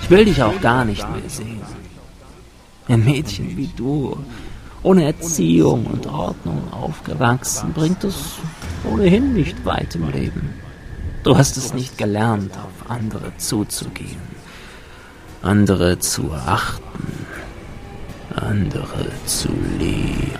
Ich will dich auch gar nicht mehr sehen. Ein Mädchen wie du, ohne Erziehung und Ordnung aufgewachsen, bringt es ohnehin nicht weit im Leben. Du hast es nicht gelernt, auf andere zuzugehen, andere zu achten, andere zu lieben.